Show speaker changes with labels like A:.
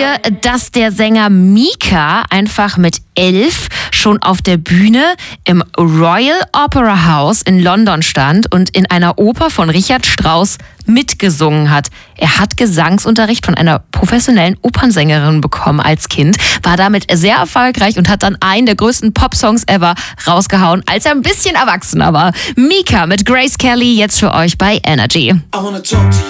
A: ihr, dass der Sänger Mika einfach mit 11 schon auf der Bühne im Royal Opera House in London stand und in einer Oper von Richard Strauss mitgesungen hat? Er hat Gesangsunterricht von einer professionellen Opernsängerin bekommen als Kind, war damit sehr erfolgreich und hat dann einen der größten Popsongs ever rausgehauen, als er ein bisschen erwachsener war. Mika mit Grace Kelly jetzt für euch bei Energy.